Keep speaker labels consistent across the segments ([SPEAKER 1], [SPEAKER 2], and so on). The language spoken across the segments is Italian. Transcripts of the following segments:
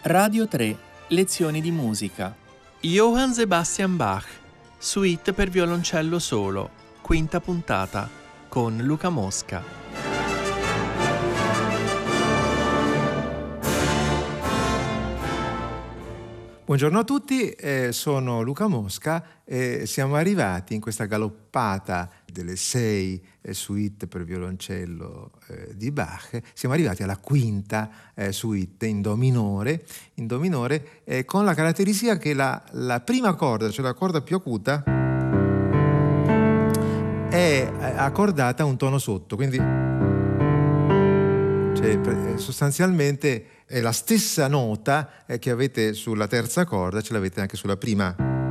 [SPEAKER 1] Radio 3, lezioni di musica. Johann Sebastian Bach, suite per violoncello solo, quinta puntata, con Luca Mosca.
[SPEAKER 2] Buongiorno a tutti, sono Luca Mosca e siamo arrivati in questa galoppata delle 6 suite per violoncello di Bach. Siamo arrivati alla quinta suite in do minore con la caratteristica che la prima corda, cioè la corda più acuta, è accordata a un tono sotto, quindi sostanzialmente è la stessa nota che avete sulla terza corda, ce l'avete anche sulla prima.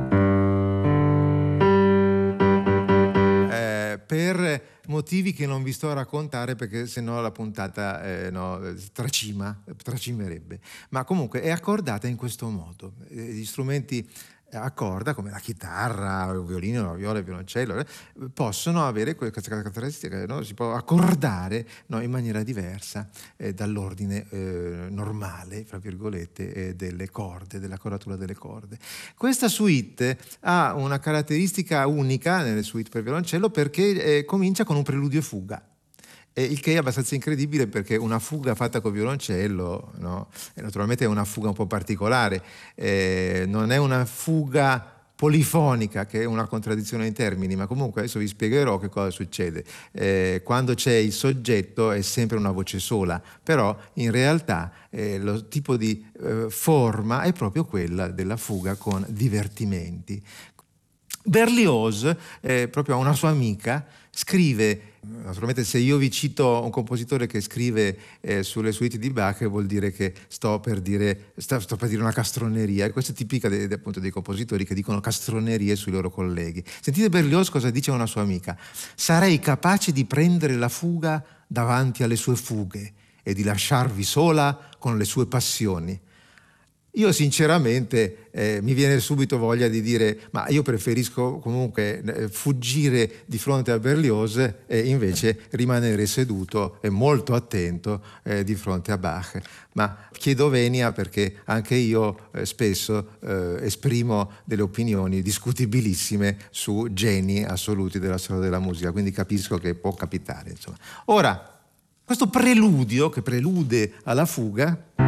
[SPEAKER 2] Per motivi che non vi sto a raccontare, perché sennò la puntata tracimerebbe. Ma comunque è accordata in questo modo. Gli strumenti a corda, come la chitarra, il violino, la viola, il violoncello, possono avere questa caratteristica, no? Si può accordare, no, in maniera diversa dall'ordine normale, fra virgolette, delle corde, dell'accordatura delle corde. Questa suite ha una caratteristica unica nelle suite per violoncello perché comincia con un preludio e fuga. Il che è abbastanza incredibile, perché una fuga fatta col violoncello, no? Naturalmente è una fuga un po' particolare, non è una fuga polifonica, che è una contraddizione in termini, ma comunque adesso vi spiegherò che cosa succede. Quando c'è il soggetto è sempre una voce sola, però in realtà lo tipo di forma è proprio quella della fuga con divertimenti. Berlioz, proprio a una sua amica, scrive, naturalmente se io vi cito un compositore che scrive sulle suite di Bach, vuol dire che sto per dire una castroneria, e questo è tipica appunto dei compositori che dicono castronerie sui loro colleghi. Sentite Berlioz cosa dice a una sua amica: sarei capace di prendere la fuga davanti alle sue fughe e di lasciarvi sola con le sue passioni. Io sinceramente mi viene subito voglia di dire: ma io preferisco comunque fuggire di fronte a Berlioz e invece rimanere seduto e molto attento di fronte a Bach. Ma chiedo venia, perché anche io spesso esprimo delle opinioni discutibilissime su geni assoluti della storia della musica, quindi capisco che può capitare, insomma. Ora, questo preludio che prelude alla fuga